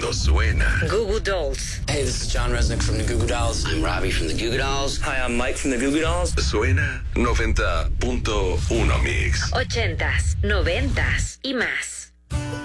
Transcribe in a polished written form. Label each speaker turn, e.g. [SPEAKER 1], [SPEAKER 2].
[SPEAKER 1] cuando suena.
[SPEAKER 2] Goo Goo Dolls.
[SPEAKER 3] Hey, this is John Resnick from the Goo Goo Dolls. I'm Robbie from the Goo Goo Dolls.
[SPEAKER 4] Hi, I'm Mike from the Goo Goo Dolls.
[SPEAKER 1] Suena 90.1 Mix.
[SPEAKER 2] 80s, 90s y más.